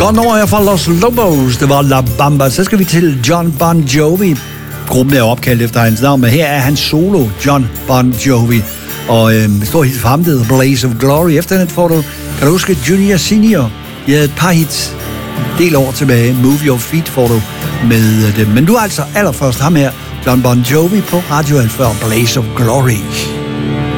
Godt nummer her fra Los Lobos, det var La Bamba. Så skal vi til John Bon Jovi. Gruppen er opkaldt efter hans navn, men her er hans solo, John Bon Jovi. Og stor hit for ham, det hedder Blaze of Glory. Efter den får du, kan du huske, Junior Senior? Jeg havde et par hits, del år tilbage. Move Your Feet får du med dem. Men du er altså allerførst ham her, John Bon Jovi på Radio Alfa og Blaze of Glory.